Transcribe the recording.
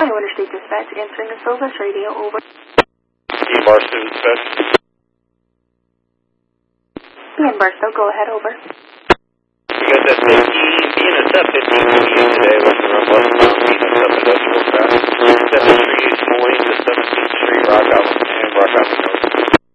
Ohio Interstate Dispatch, answering the Silvis radio, over. Ian Barstow Dispatch. Ian Barstow, go ahead, over. We got that 50, being a sub 15 today, what's the run bus, being a sub